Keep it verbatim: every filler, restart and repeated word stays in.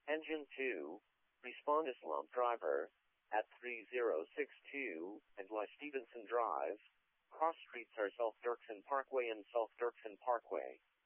Engine two, respond to slump driver at three zero six two and Y Stevenson Drive. Cross streets are South Dirksen Parkway and South Dirksen Parkway.